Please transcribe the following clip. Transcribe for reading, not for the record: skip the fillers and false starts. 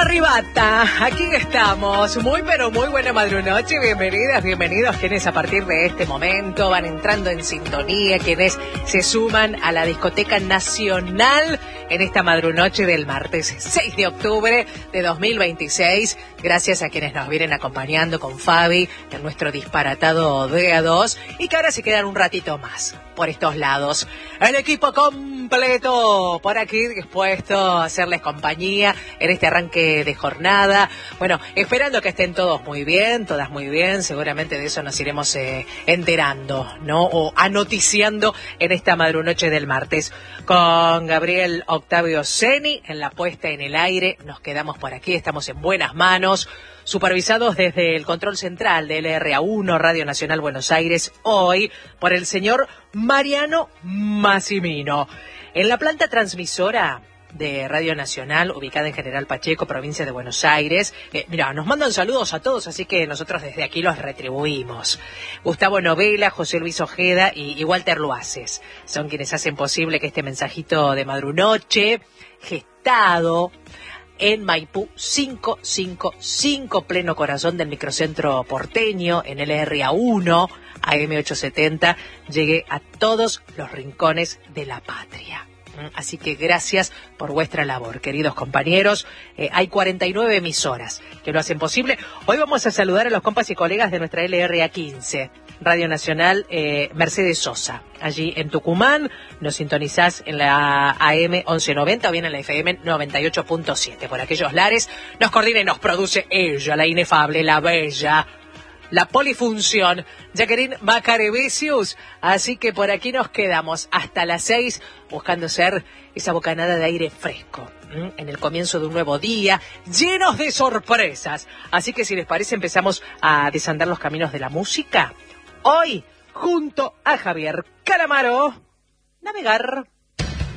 Arribata, aquí estamos, muy pero muy buena madrunoche, bienvenidas, bienvenidos quienes a partir de este momento van entrando en sintonía, quienes se suman a la discoteca nacional en esta madrunoche del martes 6 de octubre de 2026, gracias a quienes nos vienen acompañando con Fabi en nuestro disparatado de A2 y que ahora se quedan un ratito más por estos lados. El equipo completo por aquí dispuesto a hacerles compañía en este arranque de jornada. Bueno, esperando que estén todos muy bien, todas muy bien. Seguramente de eso nos iremos enterando, ¿no? O anoticiando en esta madrunoche del martes. Con Gabriel Octavio Ceni en la puesta en el aire. Nos quedamos por aquí, estamos en buenas manos. Supervisados desde el control central de LRA1, Radio Nacional Buenos Aires, hoy por el señor Mariano Massimino. En la planta transmisora de Radio Nacional, ubicada en General Pacheco, provincia de Buenos Aires. Mira, nos mandan saludos a todos, así que nosotros desde aquí los retribuimos. Gustavo Novela, José Luis Ojeda y Walter Luaces son quienes hacen posible que este mensajito de madrunoche, gestado en Maipú 555, pleno corazón del microcentro porteño, en LRA1, AM870, llegue a todos los rincones de la patria. Así que gracias por vuestra labor, queridos compañeros. Hay 49 emisoras que lo hacen posible. Hoy vamos a saludar a los compas y colegas de nuestra LRA15, Radio Nacional Mercedes Sosa. Allí en Tucumán nos sintonizás en la AM 1190 o bien en la FM 98.7. Por aquellos lares nos coordina y nos produce ella, la inefable, la bella, la polifunción, Jacqueline Macarevicius. Así que por aquí nos quedamos hasta las 6 buscando ser esa bocanada de aire fresco en el comienzo de un nuevo día, llenos de sorpresas. Así que si les parece empezamos a desandar los caminos de la música. Hoy, junto a Javier Calamaro, navegar.